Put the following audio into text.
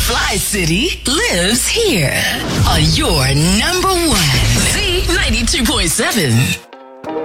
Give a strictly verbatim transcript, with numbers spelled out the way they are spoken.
Fly City lives here on your number one Z ninety-two point seven.